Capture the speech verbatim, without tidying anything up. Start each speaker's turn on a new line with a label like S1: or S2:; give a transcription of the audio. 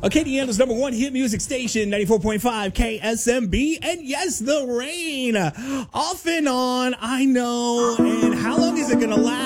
S1: Acadiana's number one hit music station, ninety-four point five K S M B. And yes, the rain off and on. I know. And how long is it going to last?